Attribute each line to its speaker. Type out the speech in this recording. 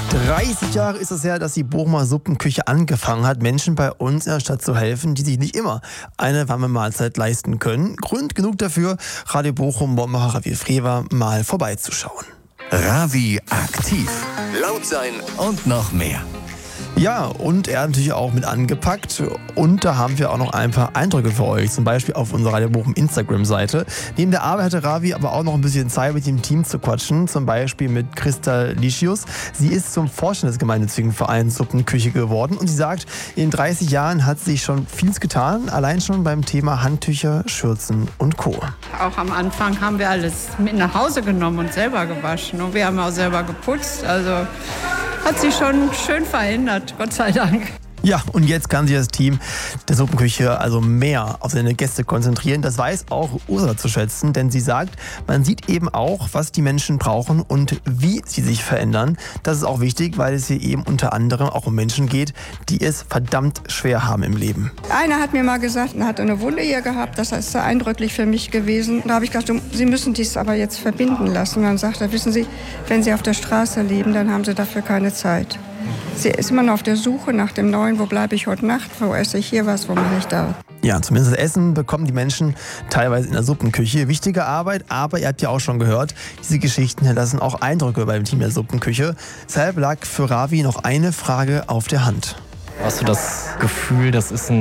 Speaker 1: 30 Jahre ist es her, dass die Bochumer Suppenküche angefangen hat, Menschen bei uns in der Stadt zu helfen, die sich nicht immer eine warme Mahlzeit leisten können. Grund genug dafür, Radio Bochum Bombenmacher Ravi Frewer mal vorbeizuschauen.
Speaker 2: Ravi aktiv, laut sein und noch mehr.
Speaker 1: Ja, und er hat natürlich auch mit angepackt und da haben wir auch noch ein paar Eindrücke für euch, zum Beispiel auf unserer Radio Bochum Instagram-Seite. Neben der Arbeit hatte Ravi aber auch noch ein bisschen Zeit mit dem Team zu quatschen, zum Beispiel mit Christa Licius. Sie ist zum Vorstand des gemeinnützigen Vereins Suppenküche geworden und sie sagt, in 30 Jahren hat sich schon vieles getan, allein schon beim Thema Handtücher, Schürzen und Co.
Speaker 3: Auch am Anfang haben wir alles mit nach Hause genommen und selber gewaschen und wir haben auch selber geputzt, also hat sich schon schön verändert, Gott sei Dank.
Speaker 1: Ja, und jetzt kann sich das Team der Suppenküche also mehr auf seine Gäste konzentrieren. Das weiß auch Ursula zu schätzen, denn sie sagt, man sieht eben auch, was die Menschen brauchen und wie sie sich verändern. Das ist auch wichtig, weil es hier eben unter anderem auch um Menschen geht, die es verdammt schwer haben im Leben.
Speaker 4: Einer hat mir mal gesagt, er hat eine Wunde hier gehabt, das ist sehr eindrücklich für mich gewesen. Da habe ich gedacht, Sie müssen dies aber jetzt verbinden lassen. Und dann sagt er, wissen Sie, wenn Sie auf der Straße leben, dann haben Sie dafür keine Zeit. Sie ist immer noch auf der Suche nach dem Neuen, wo bleibe ich heute Nacht, wo esse ich hier was, wo mache ich da.
Speaker 1: Ja, zumindest das Essen bekommen die Menschen teilweise in der Suppenküche. Wichtige Arbeit, aber ihr habt ja auch schon gehört, diese Geschichten hinterlassen auch Eindrücke beim Team der Suppenküche. Deshalb lag für Ravi noch eine Frage auf der Hand.
Speaker 5: Hast du das Gefühl, das ist ein